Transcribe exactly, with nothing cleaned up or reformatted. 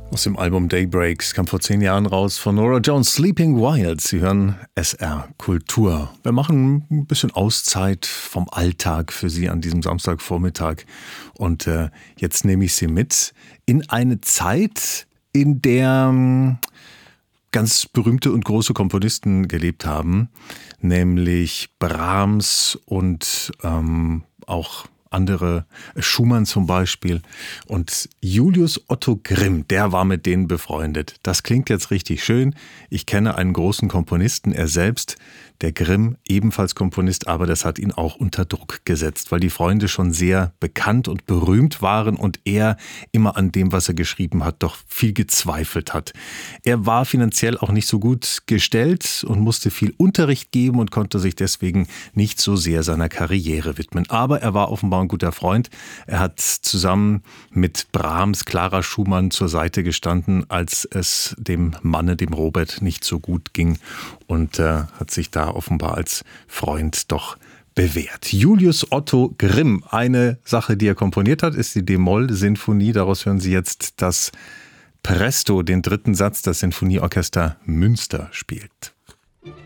Aus dem Album Daybreaks kam vor zehn Jahren raus von Norah Jones, Sleeping Wild. Sie hören S R Kultur. Wir machen ein bisschen Auszeit vom Alltag für Sie an diesem Samstagvormittag. Und äh, jetzt nehme ich Sie mit in eine Zeit, in der ähm, ganz berühmte und große Komponisten gelebt haben, nämlich Brahms und ähm, auch andere, Schumann zum Beispiel. Und Julius Otto Grimm, der war mit denen befreundet. Das klingt jetzt richtig schön. Ich kenne einen großen Komponisten, er selbst, der Grimm, ebenfalls Komponist, aber das hat ihn auch unter Druck gesetzt, weil die Freunde schon sehr bekannt und berühmt waren und er immer an dem, was er geschrieben hat, doch viel gezweifelt hat. Er war finanziell auch nicht so gut gestellt und musste viel Unterricht geben und konnte sich deswegen nicht so sehr seiner Karriere widmen. Aber er war offenbar ein guter Freund. Er hat zusammen mit Brahms, Clara Schumann zur Seite gestanden, als es dem Manne, dem Robert, nicht so gut ging und äh, hat sich da offenbar als Freund doch bewährt. Julius Otto Grimm, eine Sache, die er komponiert hat, ist die D-Moll-Sinfonie. Daraus hören Sie jetzt das Presto, den dritten Satz, das Sinfonieorchester Münster spielt.